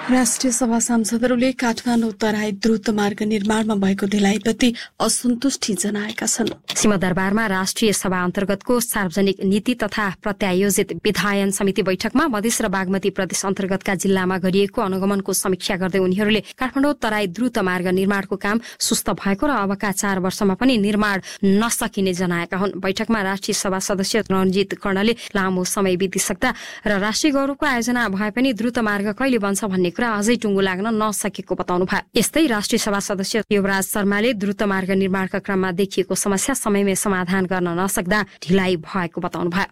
राष्ट्रिय सभा सांसदहरूले काठमाडौँ तराई द्रुत मार्ग निर्माणमा भएको ढिलाइप्रति असन्तुष्टि जनाएका छन्। सिंहदरबारमा राष्ट्रिय सभा अन्तर्गतको सार्वजनिक नीति तथा प्रत्यायोजित विधायन समिति बैठकमा मधेस र बागमती प्रदेश अन्तर्गतका जिल्लामा गरिएको अनुगमनको समीक्षा गर्दै उनीहरूले काठमाडौँ तराई द्रुत मार्ग निर्माणको काम सुस्त भएको र अबका 4 वर्षमा पनि निर्माण नसकिने जनाएका हुन्। बैठकमा राष्ट्रिय सभा सदस्य रणजित कर्णले लामो समय बितिसक्दा र राष्ट्रिय गौरवको आयोजना भए पनि द्रुत मार्ग कहिले बन्छ भन्ने कुरा अझै टुङ्गो लाग्न नसकेको बताउनु भयो। यस्तै राष्ट्रिय सभा सदस्य युवराज शर्माले द्रुत मार्ग निर्माणका क्रममा देखिएको समस्या समयमै समाधान गर्न नसक्दा ढिलाइ भएको बताउनु भयो।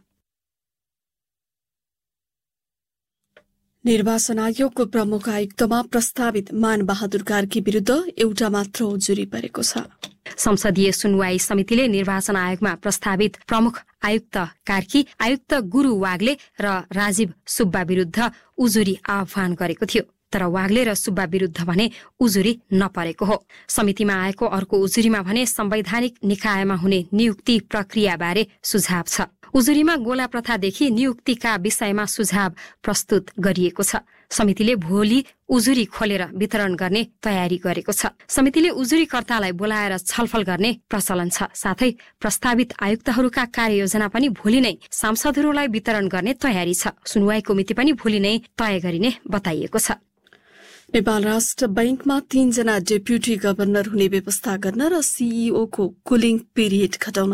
निर्वाचन आयोगको प्रमुख आयुक्तमा प्रस्तावित मानबहादुर कार्की विरूद्ध एउटा मात्र उजुरी परेको छ। संसदीय सुनवाई समितिले निर्वाचन आयोगमा प्रस्तावित प्रमुख आयुक्त कार्की, आयुक्त गुरु वाग्ले र राजीव सुब्बा विरूद्ध उजुरी आह्वान गरेको थियो, तर वाग्ले र सुब्बा विरूद्ध भने उजुरी नपरेको हो। समितिमा आएको अर्को उजुरीमा भने संवैधानिक निकायमा हुने नियुक्ति प्रक्रियाबारे सुझाव छ। उजुरीमा गोला प्रथादेखि नियुक्तिका विषयमा सुझाव प्रस्तुत गरिएको छ। समितिले भोलि उजुरी खोलेर वितरण गर्ने तयारी गरेको छ। समितिले उजुरीकर्तालाई बोलाएर छलफल गर्ने प्रचलन छ। साथै प्रस्तावित आयुक्तहरूका कार्ययोजना पनि भोलि नै सांसदहरूलाई वितरण गर्ने तयारी छ। सुनवाईको मिति पनि भोलि नै तय गरिने बताइएको छ। नेपाल राष्ट्र बैंकमा 3 जना डेप्युटी गभर्नर हुने व्यवस्था गर्न र सीईओको कुलिङ पिरियड घटाउन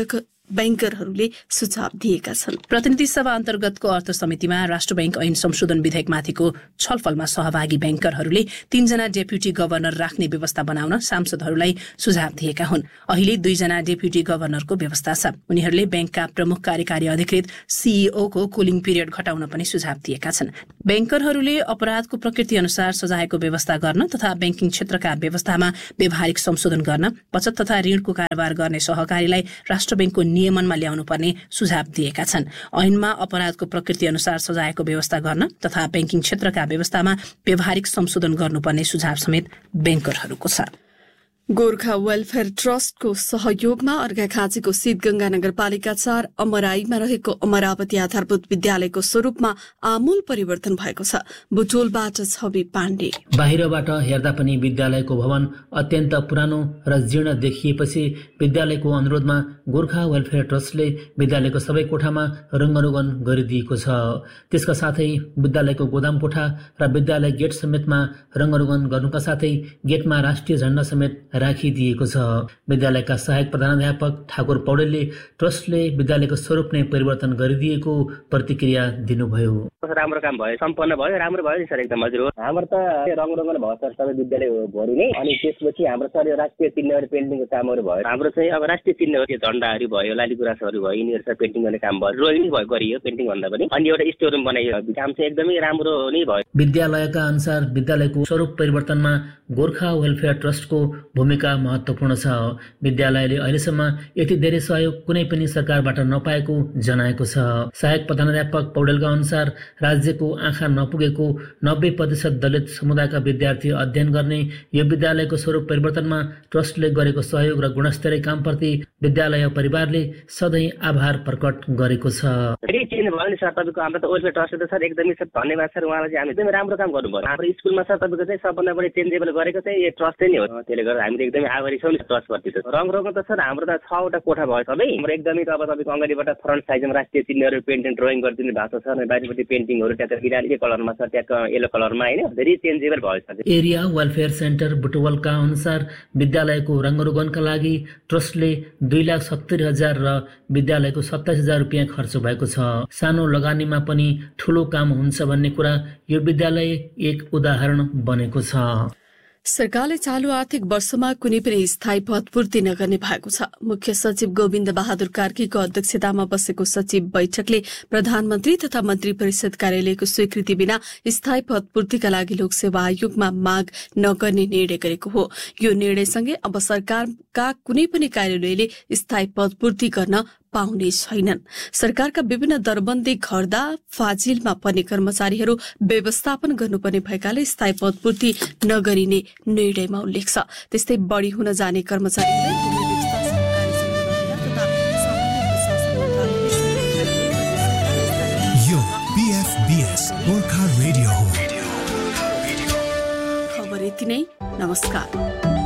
बैंकरहरूले सुझाव दिएका छन्। प्रतिनिधि सभा अन्तर्गतको अर्थ समितिमा राष्ट्र बैंक ऐन संशोधन विधेयकमाथिको छलफलमा सहभागी बैंकरहरूले 3 जना डेप्युटी गभर्नर राख्ने व्यवस्था बनाउन सांसदहरूलाई सुझाव दिएका हुन्। अहिले 2 जना डेप्युटी गभर्नरको व्यवस्था छ। उनीहरूले बैंकका प्रमुख कार्यकारी अधिकृत सीईओको कुलिङ पिरियड घटाउन पनि सुझाव दिएका छन्। बैंकरहरूले अपराधको प्रकृति अनुसार सजायको व्यवस्था गर्न तथा बैंकिङ क्षेत्रका व्यवस्थामा व्यावहारिक संशोधन गर्न, बचत तथा ऋणको कारोबार गर्ने सहकारीलाई राष्ट्र बैंकको नियमनमा ल्याउनु पर्ने सुझाव दिएका छन्। ऐनमा अपराधको प्रकृति अनुसार सजायको व्यवस्था गर्न तथा बैंकिङ क्षेत्रका व्यवस्थामा व्यावहारिक संशोधन गर्नुपर्ने सुझाव समेत बैंकरहरूको छ। गोर्खा वेलफेयर ट्रस्टको सहयोगमा अर्घाखाँचीको सिद्धगंगा नगरपालिका 4 अमराईमा रहेको अमरावती आधारभूत विद्यालयको स्वरूपमा आमूल परिवर्तन भएको छ। बुटोलबाट छवि पाण्डे। बाहिरबाट हेर्दा पनि विद्यालयको भवन अत्यन्त पुरानो र जीर्ण देखिएपछि विद्यालयको अनुरोधमा गोर्खा वेलफेयर ट्रस्टले विद्यालयको सबै कोठामा रङ्गरोगन गरिदिएको छ। त्यसका साथै विद्यालयको गोदाम कोठा र विद्यालय गेट समेतमा रङ्गरोगन गर्नुका साथै गेटमा राष्ट्रिय झण्डा समेत राखिदिएको छ। विद्यालयका सहायक प्रधानाध्यापक ठाकुर पौडेलले ट्रस्टले विद्यालयको स्वरूप नै परिवर्तन गरिदिएको प्रतिक्रिया दिनुभयो। राम्रो काम भयो, सम्पन्न भयो, राम्रो भयो नि सर, एकदम हजुर हो। हाम्रो त रङरङ्गन भयो सर सबै विद्यालय भरि नै। अनि त्यसपछि हाम्रो सर राष्ट्रिय चिन्हहरू पेन्टिङको कामहरू भयो। हाम्रो चाहिँ अब राष्ट्रिय चिन्हहरू झण्डाहरू भयो, लालीगुराँसहरू भयो, यिनीहरू सर पेन्टिङ गर्ने काम भयो, ड्रइङ भयो, गरियो पेन्टिङ भन्दा पनि। अनि एउटा स्टोर रुम बनाइयो। काम चाहिँ एकदमै राम्रो नै भयो। विद्यालयका अनुसार विद्यालयको स्वरूप परिवर्तनमा गोर्खा वेलफेयर ट्रस्टको भूमिका महत्वपूर्ण छ। विद्यालयले अहिलेसम्म यति धेरै सहयोग कुनै पनि सरकारबाट नपाएको जनाएको छ। सहायक प्रधानाध्यापक पौडेलका अनुसार राज्यको आँखा नपुगेको 90% दलित समुदायका विद्यार्थी अध्ययन गर्ने यो विद्यालयको स्वरूप परिवर्तनमा ट्रस्टले गरेको सहयोग र गुणस्तरीय कामप्रति विद्यालय परिवारले सधैँ आभार प्रकट गरेको छ। एकदमै धन्यवाद सर, उहाँलाई चाहिँ हामी एकदमै राम्रो काम गर्नुभयो। हाम्रो स्कुलमा सर तपाईँको चाहिँ सबभन्दा बढी चेन्जेबल गरेको चाहिँ यो ट्रस्ट नै हो। त्यसले गर्दा हामी एकदमै आभारी छौँ नि ट्रस्टप्रति। रङरङ त सर हाम्रो त 6वटा कोठा भयो सबै। हाम्रो एकदमै अब तपाईँको अगाडिबाट फ्रन्ट साइजमा राष्ट्रिय चिन्हहरू पेन्टिङ ड्रइङ गरिदिनु भएको छ। बाहिरपट्टि पेन्टिङहरू ट्याक्क बिराली कलरमा छ, ट्याक्क येलो कलरमा होइन, धेरै चेन्जेबल भयो सर। एरिया वेलफेयर सेन्टर बुटवलका अनुसार विद्यालयको रङ्गरोगनका लागि ट्रस्टले 2,70,000 र विद्यालयको 27,000 रुपियाँ खर्च भएको छ। सानो लगानीमा पनि ठूलो काम हुन्छ भन्ने कुरा यो विद्यालय एक उदाहरण बनेको छ। सरकारले चालू आर्थिक वर्षमा कुनै पनि स्थायी पदपूर्ति नगर्ने भएको छ। मुख्य सचिव गोविन्द बहादुर कार्कीको अध्यक्षतामा बसेको सचिव बैठकले प्रधानमन्त्री तथा मन्त्री परिषद कार्यालयको स्वीकृति बिना स्थायी पदपूर्तिका लागि लोकसेवा आयोगमा माग नगर्ने निर्णय गरेको हो। यो निर्णयसँगै अब सरकारका कुनै पनि कार्यालयले स्थायी पदपूर्ति गर्न पाउने छैनन्। सरकारका विभिन्न दरबन्दी घट्दा फाजिलमा पर्ने कर्मचारीहरू व्यवस्थापन गर्नुपर्ने भएकाले स्थायी पदपूर्ति नगरिने निर्णयमा उल्लेख छ। त्यस्तै बढ़ी हुन जाने कर्मचारीहरूलाई यो PFBS गोर्खा रेडियो हो। यति नै। नमस्कार।